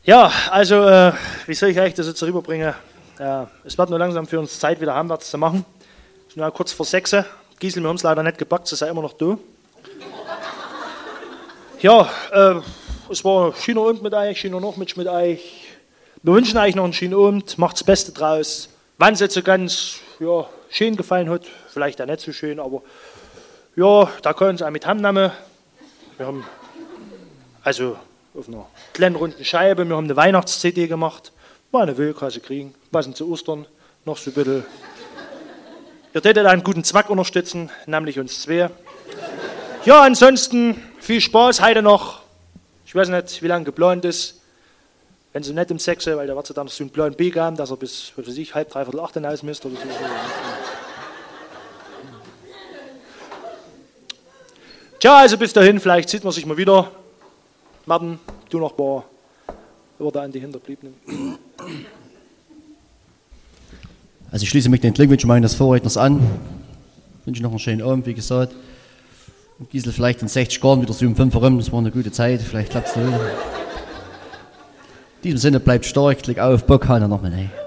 Ja, also, wie soll ich euch das jetzt rüberbringen? Es wird nur langsam für uns Zeit, wieder heimwärts zu machen. Es ist nur kurz vor 6. Gisel, wir haben es leider nicht gepackt, sie sei immer noch da. Ja, es war ein schöner Abend mit euch, schöner Nachmittag mit euch. Wir wünschen euch noch einen schönen Abend, macht das Beste draus. Wenn es jetzt so ganz schön gefallen hat, vielleicht auch nicht so schön, aber ja, da können Sie auch mit heimnehmen. Wir haben also auf einer kleinen runden Scheibe, wir haben eine Weihnachts-CD gemacht. Mal eine Wölkasse kriegen, passend zu Ostern, noch so ein bisschen. Ihr tätet einen guten Zweck unterstützen, nämlich uns zwei. Ja, ansonsten viel Spaß heute noch. Ich weiß nicht, wie lange geplant ist. Wenn Sie nicht um 6, weil da wird es dann noch so einen Plan B geben, dass er bis, was weiß ich, halb, dreiviertel 8 hinaus misst oder so. Tja, also bis dahin, vielleicht sieht man sich mal wieder. Martin, du noch ein paar Worte an die Hinterbliebenen. Also ich schließe mich den Glückwünschen meines Vorredners an. Ich wünsche noch einen schönen Abend, wie gesagt. Und Gisel vielleicht in 60 Jahren wieder so um 5 herum, das war eine gute Zeit, vielleicht klappt es noch wieder. In diesem Sinne, bleibt stark, klick auf, Bock, halt noch mal.